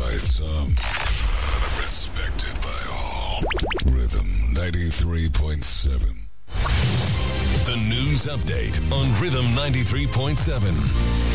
by some, respected by all. Rhythm 93.7. The news update on Rhythm 93.7.